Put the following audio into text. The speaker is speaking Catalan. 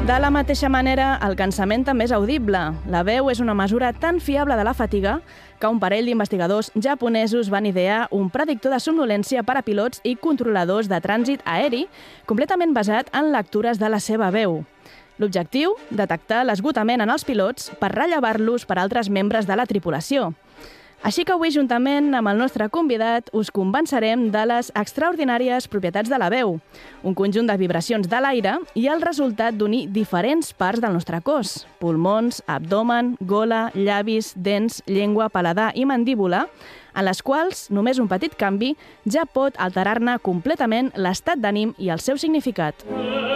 De la mateixa manera, el cansament també és audible. La veu és una mesura tan fiable de la fatiga que un parell d'investigadors japonesos van idear un predictor de somnolència per a pilots i controladors de trànsit aeri completament basat en lectures de la seva veu. L'objectiu, detectar l'esgotament en els pilots per rellevar-los per altres membres de la tripulació. Així que avui, juntament amb el nostre convidat, us convencerem de les extraordinàries propietats de la veu, un conjunt de vibracions de l'aire i el resultat d'unir diferents parts del nostre cos, pulmons, abdomen, gola, llavis, dents, llengua, paladar i mandíbula, en les quals només un petit canvi ja pot alterar-ne completament l'estat d'ànim i el seu significat.